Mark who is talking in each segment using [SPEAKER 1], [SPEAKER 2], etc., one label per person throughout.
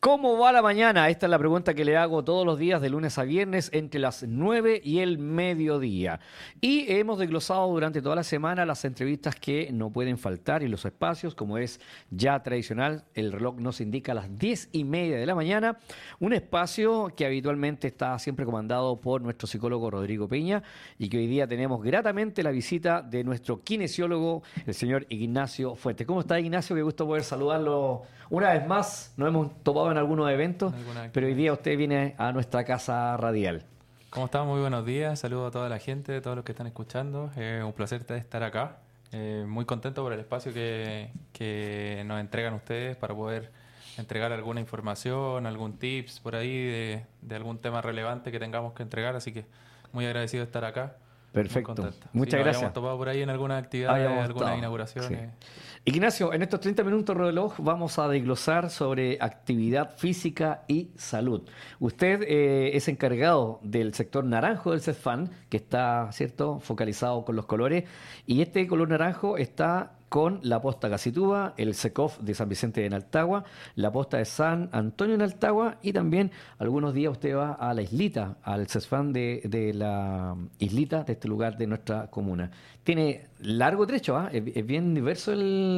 [SPEAKER 1] ¿Cómo va la mañana? Esta es la pregunta que le hago todos los días de lunes a viernes entre las 9 y el mediodía. Y hemos desglosado durante toda la semana las entrevistas que no pueden faltar y los espacios, como es ya tradicional, el reloj nos indica a las 10:30 de la mañana, un espacio que habitualmente está siempre comandado por nuestro psicólogo Rodrigo Peña y que hoy día tenemos gratamente la visita de nuestro kinesiólogo, el señor Ignacio Fuentes. ¿Cómo está, Ignacio? Qué gusto poder saludarlo una vez más. Nos hemos topado en algunos eventos, pero hoy día usted viene a nuestra casa radial.
[SPEAKER 2] ¿Cómo están? Muy buenos días. Saludos a toda la gente, a todos los que están escuchando. Un placer estar acá. Muy contento por el espacio que nos entregan ustedes para poder entregar alguna información, algún tips por ahí de algún tema relevante que tengamos que entregar. Así que muy agradecido de estar acá.
[SPEAKER 1] Perfecto. Muchas gracias.
[SPEAKER 2] Habíamos topado por ahí en alguna actividad, algunas inauguraciones.
[SPEAKER 1] Sí. Ignacio, en estos 30 minutos reloj vamos a desglosar sobre actividad física y salud. Usted es encargado del sector naranjo del CESFAM, que está, ¿cierto?, focalizado con los colores, y este color naranjo está con la posta Gacitúa, el SECOF de San Vicente de Naltagua, la posta de San Antonio de Naltagua, y también algunos días usted va a la islita, al CESFAM de la islita, de este lugar de nuestra comuna. Tiene largo trecho, es bien diverso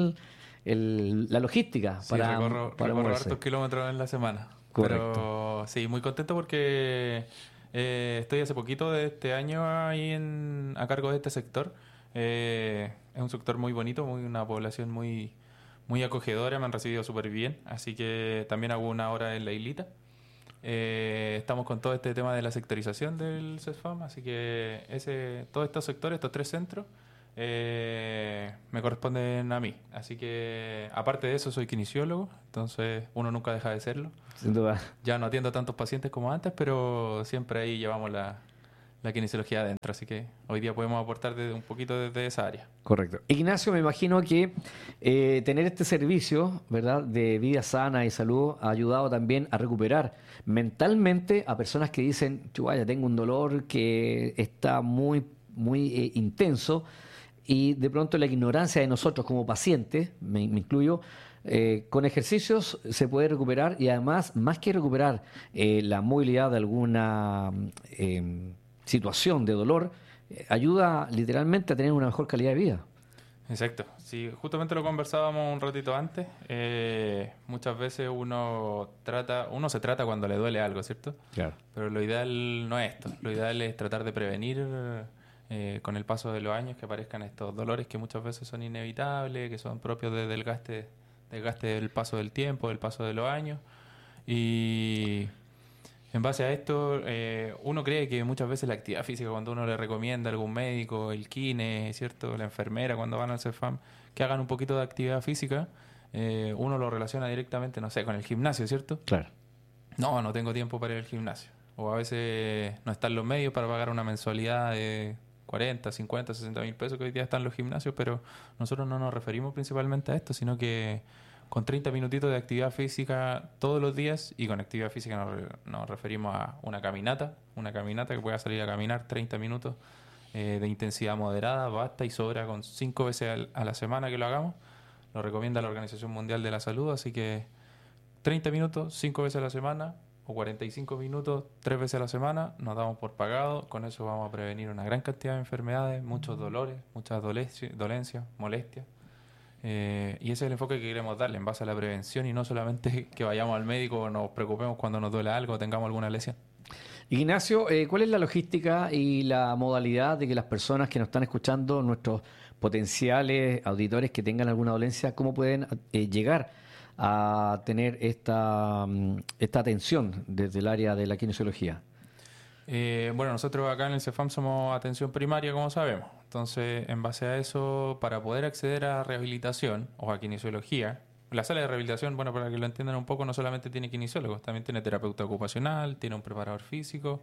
[SPEAKER 1] la logística.
[SPEAKER 2] Sí, recorro hartos kilómetros en la semana.
[SPEAKER 1] Correcto.
[SPEAKER 2] Pero sí, muy contento porque estoy hace poquito de este año ahí a cargo de este sector. Es un sector muy bonito, una población muy acogedora, me han recibido súper bien, así que también hago una hora en la islita. Estamos con todo este tema de la sectorización del CESFAM, así que todos estos sectores, estos 3 centros, me corresponden a mí. Así que, aparte de eso, soy kinesiólogo, entonces uno nunca deja de serlo.
[SPEAKER 1] Sin duda.
[SPEAKER 2] Ya no atiendo tantos pacientes como antes, pero siempre ahí llevamos la kinesiología adentro, así que hoy día podemos aportar un poquito desde esa área.
[SPEAKER 1] Correcto. Ignacio, me imagino que tener este servicio, ¿verdad?, de vida sana y salud ha ayudado también a recuperar mentalmente a personas que dicen, ya tengo un dolor que está muy intenso, y de pronto la ignorancia de nosotros como pacientes, me incluyo, con ejercicios se puede recuperar, y además, más que recuperar la movilidad de alguna situación de dolor, ayuda literalmente a tener una mejor calidad de vida.
[SPEAKER 2] Exacto. Sí, justamente lo conversábamos un ratito antes. Muchas veces uno se trata cuando le duele algo, ¿cierto?
[SPEAKER 1] Claro.
[SPEAKER 2] Pero lo ideal no es esto. Lo ideal es tratar de prevenir con el paso de los años que aparezcan estos dolores que muchas veces son inevitables, que son propios del desgaste del paso del tiempo, del paso de los años. Y en base a esto, uno cree que muchas veces la actividad física, cuando uno le recomienda a algún médico, el kine, ¿cierto?, la enfermera, cuando van al CEFAM, que hagan un poquito de actividad física, uno lo relaciona directamente, no sé, con el gimnasio, ¿cierto?
[SPEAKER 1] Claro.
[SPEAKER 2] No tengo tiempo para ir al gimnasio. O a veces no están los medios para pagar una mensualidad de 40, 50, 60 mil pesos que hoy día están los gimnasios, pero nosotros no nos referimos principalmente a esto, sino que con 30 minutitos de actividad física todos los días, y con actividad física nos referimos a una caminata que pueda salir a caminar 30 minutos de intensidad moderada, basta y sobra con 5 veces a la semana que lo hagamos. Lo recomienda la Organización Mundial de la Salud, así que 30 minutos, 5 veces a la semana, o 45 minutos, 3 veces a la semana, nos damos por pagado. Con eso vamos a prevenir una gran cantidad de enfermedades, muchos dolores, muchas dolencias, molestias. Y ese es el enfoque que queremos darle en base a la prevención, y no solamente que vayamos al médico o nos preocupemos cuando nos duele algo o tengamos alguna lesión.
[SPEAKER 1] Ignacio, ¿cuál es la logística y la modalidad de que las personas que nos están escuchando, nuestros potenciales auditores que tengan alguna dolencia, cómo pueden llegar a tener esta atención desde el área de la kinesiología?
[SPEAKER 2] Bueno, nosotros acá en el CEFAM somos atención primaria, como sabemos. Entonces, en base a eso, para poder acceder a rehabilitación o a kinesiología, la sala de rehabilitación, bueno, para que lo entiendan un poco, no solamente tiene kinesiólogos, también tiene terapeuta ocupacional, tiene un preparador físico,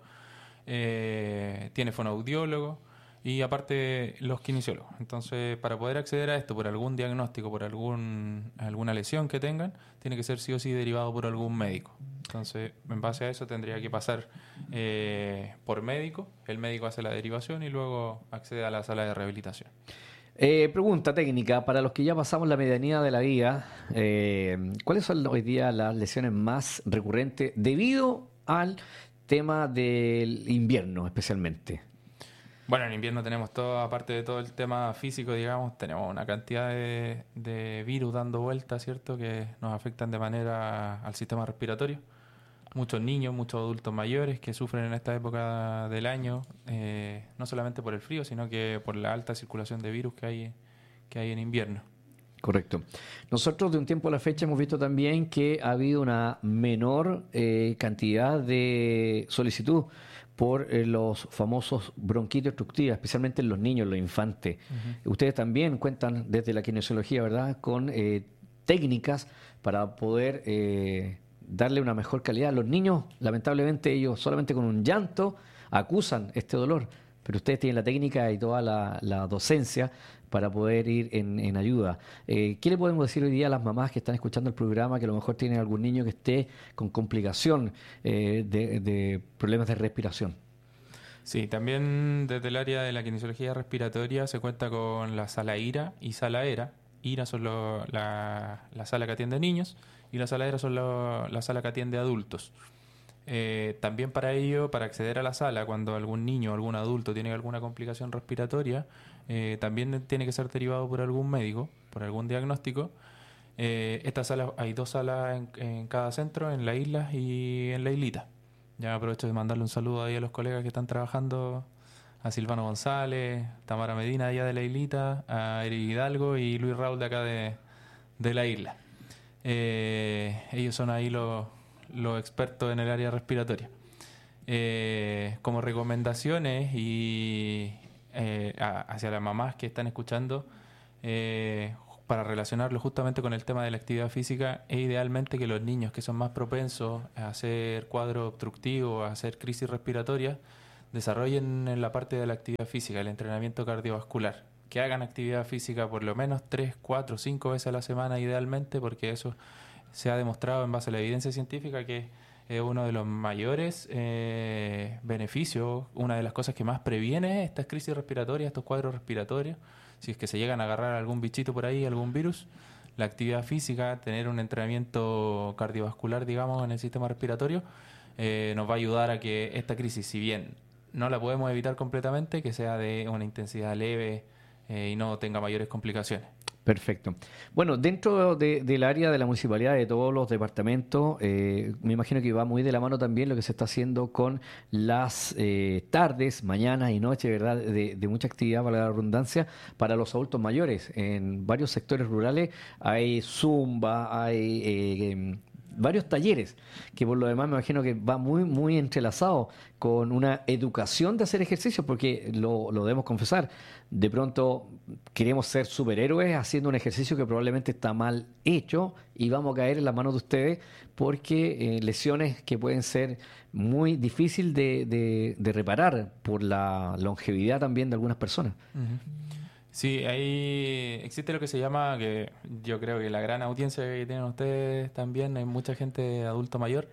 [SPEAKER 2] tiene fonoaudiólogo y aparte los kinesiólogos. Entonces, para poder acceder a esto por algún diagnóstico, por alguna lesión que tengan, tiene que ser sí o sí derivado por algún médico. Entonces, en base a eso tendría que pasar por médico, el médico hace la derivación y luego accede a la sala de rehabilitación.
[SPEAKER 1] Pregunta técnica, para los que ya pasamos la medianía de la vida, ¿cuáles son hoy día las lesiones más recurrentes debido al tema del invierno especialmente?
[SPEAKER 2] Bueno, en invierno tenemos todo, aparte de todo el tema físico, digamos, tenemos una cantidad de virus dando vueltas, ¿cierto? Que nos afectan de manera al sistema respiratorio. Muchos niños, muchos adultos mayores que sufren en esta época del año, no solamente por el frío, sino que por la alta circulación de virus que hay en invierno.
[SPEAKER 1] Correcto. Nosotros de un tiempo a la fecha hemos visto también que ha habido una menor cantidad de solicitud por los famosos bronquitis obstructivas, especialmente en los niños, los infantes. Ustedes también cuentan desde la kinesiología, ¿verdad?, con técnicas para poder darle una mejor calidad. Los niños, lamentablemente, ellos solamente con un llanto acusan este dolor, pero ustedes tienen la técnica y toda la docencia para poder ir en ayuda. ¿Qué le podemos decir hoy día a las mamás que están escuchando el programa, que a lo mejor tienen algún niño que esté con complicación de problemas de respiración?
[SPEAKER 2] Sí, también desde el área de la kinesiología respiratoria se cuenta con la sala IRA y sala ERA. IRA son la sala que atiende niños y la sala ERA son la sala que atiende adultos. También para ello, para acceder a la sala, cuando algún niño o algún adulto tiene alguna complicación respiratoria, también tiene que ser derivado por algún médico, por algún diagnóstico. Esta sala, hay 2 salas en cada centro, en la isla y en la islita. Ya aprovecho de mandarle un saludo ahí a los colegas que están trabajando, a Silvano González, Tamara Medina allá de la islita, a Eric Hidalgo y Luis Raúl de acá de la isla. Ellos son ahí los expertos en el área respiratoria. Como recomendaciones y hacia las mamás que están escuchando, para relacionarlo justamente con el tema de la actividad física, es idealmente que los niños que son más propensos a hacer cuadros obstructivos, a hacer crisis respiratorias, desarrollen en la parte de la actividad física, el entrenamiento cardiovascular. Que hagan actividad física por lo menos 3, 4, 5 veces a la semana idealmente, porque eso se ha demostrado en base a la evidencia científica que es uno de los mayores beneficios, una de las cosas que más previene estas crisis respiratorias, estos cuadros respiratorios. Si es que se llegan a agarrar algún bichito por ahí, algún virus, la actividad física, tener un entrenamiento cardiovascular, digamos, en el sistema respiratorio, nos va a ayudar a que esta crisis, si bien no la podemos evitar completamente, que sea de una intensidad leve y no tenga mayores complicaciones.
[SPEAKER 1] Perfecto. Bueno, dentro del área de la municipalidad, de todos los departamentos, me imagino que va muy de la mano también lo que se está haciendo con las tardes, mañanas y noches, ¿verdad? De mucha actividad, para la redundancia, para los adultos mayores. En varios sectores rurales hay zumba, hay varios talleres, que por lo demás me imagino que va muy, muy entrelazado con una educación de hacer ejercicio, porque lo debemos confesar, de pronto queremos ser superhéroes haciendo un ejercicio que probablemente está mal hecho y vamos a caer en las manos de ustedes porque lesiones que pueden ser muy difícil de reparar por la longevidad también de algunas personas.
[SPEAKER 2] Uh-huh. Sí, ahí existe lo que se llama, que yo creo que la gran audiencia que tienen ustedes también, hay mucha gente adulto mayor,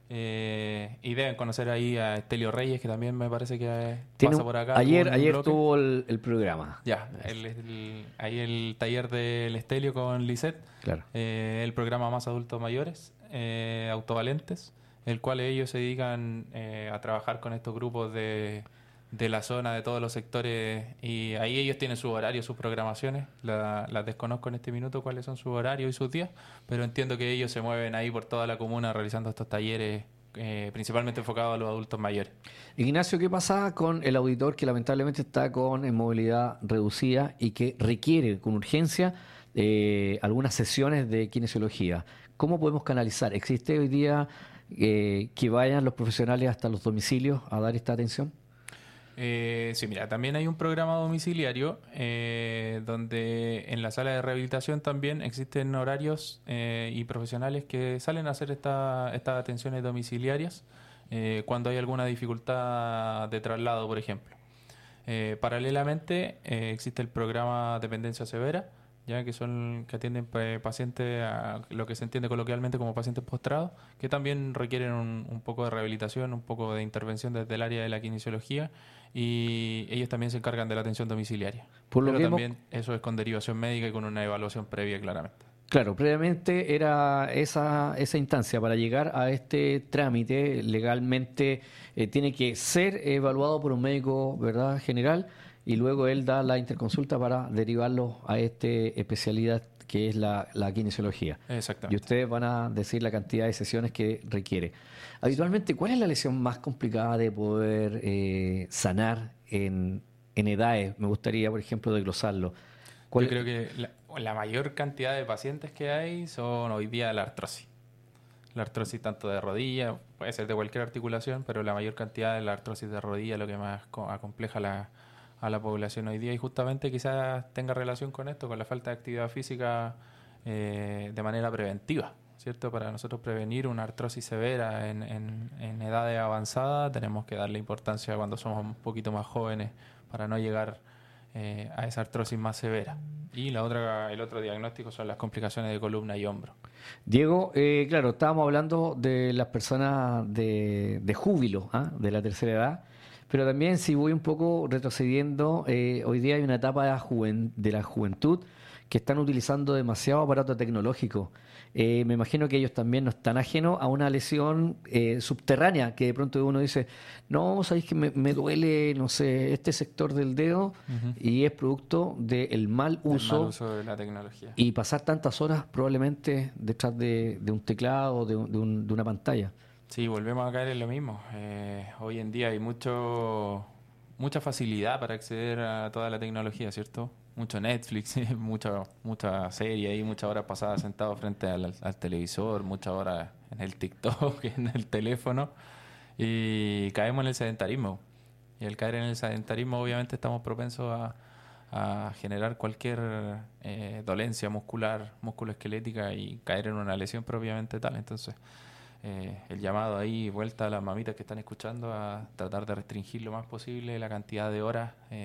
[SPEAKER 2] y deben conocer ahí a Estelio Reyes, que también me parece que pasa por acá.
[SPEAKER 1] Ayer
[SPEAKER 2] bloque.
[SPEAKER 1] tuvo el programa.
[SPEAKER 2] Ya, ahí el taller del Estelio con Lisette,
[SPEAKER 1] claro.
[SPEAKER 2] El programa Más Adultos Mayores, Autovalentes, el cual ellos se dedican a trabajar con estos grupos de la zona, de todos los sectores, y ahí ellos tienen su horario, sus programaciones. Las desconozco en este minuto cuáles son sus horarios y sus días, pero entiendo que ellos se mueven ahí por toda la comuna realizando estos talleres principalmente enfocados a los adultos mayores.
[SPEAKER 1] Ignacio, ¿qué pasa con el auditor que lamentablemente está con movilidad reducida y que requiere con urgencia algunas sesiones de kinesiología? ¿Cómo podemos canalizar? ¿Existe hoy día que vayan los profesionales hasta los domicilios a dar esta atención?
[SPEAKER 2] Sí, mira, también hay un programa domiciliario donde en la sala de rehabilitación también existen horarios y profesionales que salen a hacer estas atenciones domiciliarias cuando hay alguna dificultad de traslado, por ejemplo. Paralelamente existe el programa Dependencia Severa, ya que son que atienden pacientes, a lo que se entiende coloquialmente como pacientes postrados, que también requieren un poco de rehabilitación, un poco de intervención desde el área de la kinesiología, y ellos también se encargan de la atención domiciliaria.
[SPEAKER 1] Por lo
[SPEAKER 2] Pero
[SPEAKER 1] que hemos,
[SPEAKER 2] también eso es con derivación médica y con una evaluación previa, claramente.
[SPEAKER 1] claro, previamente era esa instancia para llegar a este trámite legalmente tiene que ser evaluado por un médico, ¿verdad? General y luego él da la interconsulta para derivarlo a esta especialidad que es la kinesiología. Y
[SPEAKER 2] Exactamente.
[SPEAKER 1] ustedes van a decir la cantidad de sesiones que requiere. Habitualmente, ¿cuál es la lesión más complicada de poder sanar en edades? Me gustaría, por ejemplo, desglosarlo.
[SPEAKER 2] Yo
[SPEAKER 1] ¿Cuál,
[SPEAKER 2] creo que la mayor cantidad de pacientes que hay son hoy día la artrosis. La artrosis tanto de rodilla, puede ser de cualquier articulación, pero la mayor cantidad de la artrosis de rodilla es lo que más acompleja a la población hoy día, y justamente quizás tenga relación con esto, con la falta de actividad física de manera preventiva, ¿cierto? Para nosotros prevenir una artrosis severa en edades avanzadas, tenemos que darle importancia cuando somos un poquito más jóvenes para no llegar a esa artrosis más severa. Y el otro diagnóstico son las complicaciones de columna y hombro.
[SPEAKER 1] Diego, claro, estábamos hablando de las personas de júbilo, ¿ah? De la tercera edad, pero también si voy un poco retrocediendo, hoy día hay una etapa de la juventud que están utilizando demasiado aparato tecnológico. Me imagino que ellos también no están ajenos a una lesión subterránea, que de pronto uno dice, no, sabéis que me duele, no sé, este sector del dedo,
[SPEAKER 2] Ujú.
[SPEAKER 1] y es producto del mal
[SPEAKER 2] Del mal
[SPEAKER 1] uso
[SPEAKER 2] uso de la tecnología.
[SPEAKER 1] y pasar tantas horas probablemente detrás de un teclado o de una pantalla.
[SPEAKER 2] Sí, volvemos a caer en lo mismo. Hoy en día hay mucha facilidad para acceder a toda la tecnología, ¿cierto? Mucho Netflix, mucha serie y muchas horas pasadas sentado frente al televisor, muchas horas en el TikTok, en el teléfono, y caemos en el sedentarismo. Y al caer en el sedentarismo, obviamente estamos propensos a generar cualquier dolencia muscular, musculoesquelética, y caer en una lesión propiamente tal. Entonces, el llamado ahí, vuelta a las mamitas que están escuchando, a tratar de restringir lo más posible la cantidad de horas